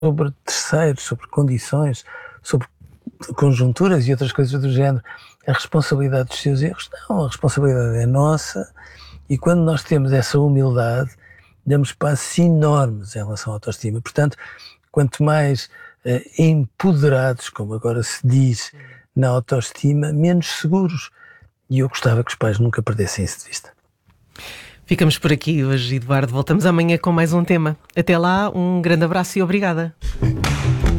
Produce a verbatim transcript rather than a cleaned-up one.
sobre terceiros, sobre condições, sobre conjunturas e outras coisas do género, a responsabilidade dos seus erros. Não, a responsabilidade é nossa, e quando nós temos essa humildade, damos passos enormes em relação à autoestima. Portanto, quanto mais eh, empoderados, como agora se diz, na autoestima, menos seguros. E eu gostava que os pais nunca perdessem isso de vista. Ficamos por aqui hoje, Eduardo. Voltamos amanhã com mais um tema. Até lá, um grande abraço e obrigada.